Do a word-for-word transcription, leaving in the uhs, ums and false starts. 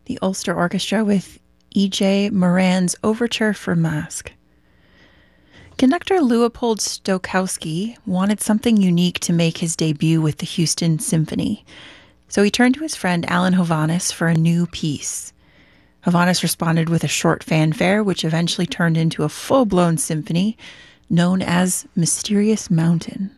the Ulster Orchestra with E J Moran's Overture for Masque. Conductor Leopold Stokowski wanted something unique to make his debut with the Houston Symphony, so he turned to his friend Alan Hovhaness for a new piece. Hovhaness responded with a short fanfare, which eventually turned into a full-blown symphony known as Mysterious Mountain.